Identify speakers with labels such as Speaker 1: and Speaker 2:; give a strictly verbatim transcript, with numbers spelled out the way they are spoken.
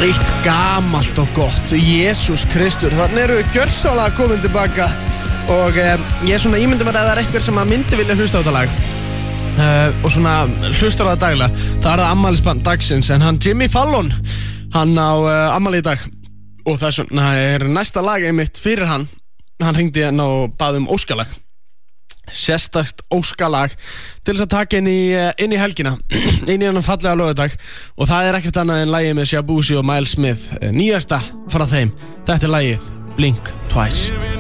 Speaker 1: Eitt gamalt og gott, Jesús Kristur. Þannig eru við gjörsálega komin tilbaka. Og eh, ég er svona ímyndum að það er eitthvað sem að myndi vilja hlusta á þetta lag uh, og svona hlustar á það daglega. Það er það afmælisbarn dagsins. En hann Jimmy Fallon, hann á uh, afmæli í dag. Og þess vegna er næsta lag einmitt fyrir hann. Hann hringdi hann og bað um óskalag. Sérstakt óskalag til þess að taka inn í, inn í helgina inn í hann fallega lögadag. Og það er ekkert annað en lagið með Shabuzi og Miles Smith, nýjasta frá þeim. Þetta er lagið Blink Twice.